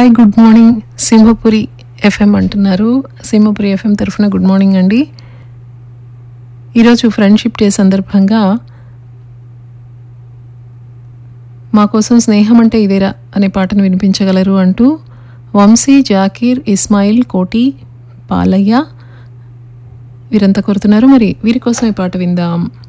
Hi good morning Simhapuri FM అంటున్నారు. Simhapuri FM తరఫున good morning అండి. ఈరోజు ఫ్రెండ్షిప్ డే సందర్భంగా మా కోసం స్నేహం అంటే ఇదేరా అనే పాటను వినిపించగలరు అంటూ వంశీ, జాకీర్, ఇస్మాయిల్, కోటి, పాలయ్య వీరంతా కోరుతున్నారు. మరి వీరి కోసం ఈ పాట విందాం.